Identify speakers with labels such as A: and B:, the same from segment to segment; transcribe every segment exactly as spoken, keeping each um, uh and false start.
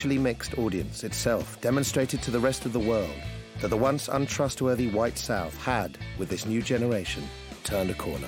A: mixed audience itself demonstrated to the rest of the world that the once untrustworthy White South had, with this new generation, turned a corner.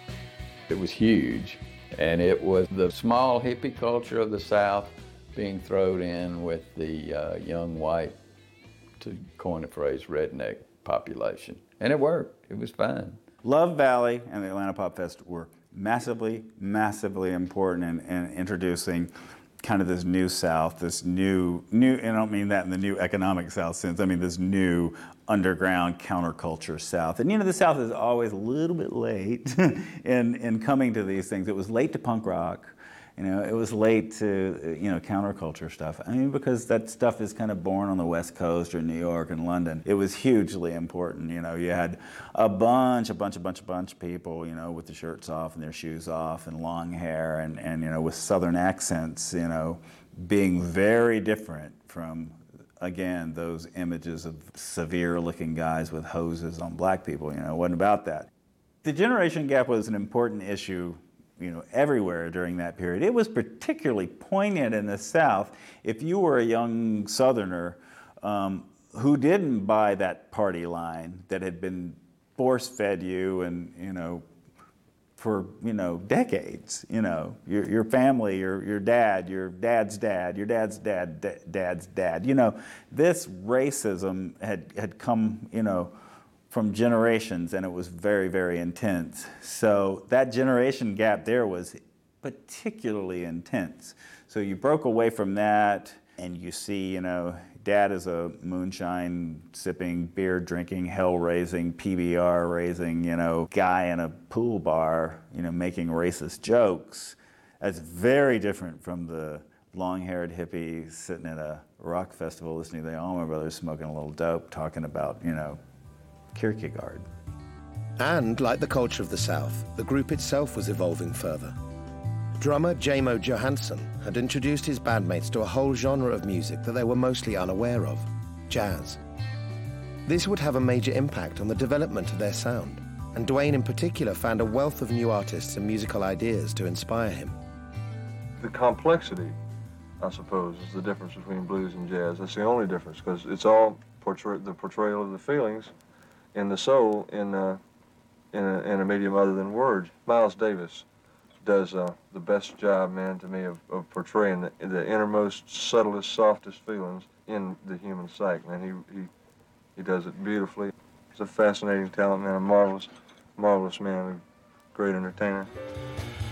B: It was huge, and it was the small hippie culture of the South being thrown in with the uh, young white, to coin the phrase, redneck population. And it worked. It was fine.
C: Love Valley and the Atlanta Pop Fest were massively, massively important in, in introducing kind of this new South, this new, new, and I don't mean that in the new economic South sense, I mean this new underground counterculture South. And you know, the South is always a little bit late in, in coming to these things. It was late to punk rock. You know, it was late to, you know, counterculture stuff. I mean, because that stuff is kind of born on the West Coast or New York and London. It was hugely important. You know, you had a bunch, a bunch, a bunch, a bunch of people, you know, with the shirts off and their shoes off and long hair and, and you know, with Southern accents, you know, being very different from, again, those images of severe-looking guys with hoses on black people. You know, it wasn't about that. The generation gap was an important issue, you know, everywhere during that period. It was particularly poignant in the South if you were a young Southerner um, who didn't buy that party line that had been force-fed you and, you know, for, you know, decades. You know, your, your family, your, your dad, your dad's dad, your dad's dad, da- dad's dad. You know, this racism had, had come, you know, from generations, and it was very, very intense. So that generation gap there was particularly intense. So you broke away from that, and you see, you know, dad is a moonshine sipping, beer drinking, hell raising, P B R raising, you know, guy in a pool bar, you know, making racist jokes. That's very different from the long-haired hippie sitting at a rock festival listening to the Allman Brothers smoking a little dope, talking about, you know, Kierkegaard.
A: And like the culture of the South, the group itself was evolving further. Drummer Jamo Johansson had introduced his bandmates to a whole genre of music that they were mostly unaware of, jazz. This would have a major impact on the development of their sound, and Duane in particular found a wealth of new artists and musical ideas to inspire him.
D: The complexity, I suppose, is the difference between blues and jazz. That's the only difference, because it's all portray the portrayal of the feelings and the soul in, uh, in, a, in a medium other than words. Miles Davis does uh, the best job, man, to me, of, of portraying the, the innermost, subtlest, softest feelings in the human psyche, man. He, he, he does it beautifully. He's a fascinating talent, man, a marvelous, marvelous man, a great entertainer.